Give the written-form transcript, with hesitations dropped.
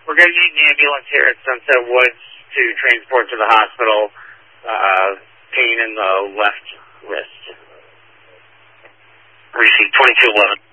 We're going to need an ambulance here at Sunset Woods to transport to the hospital. Pain in the left wrist. Receive 2211.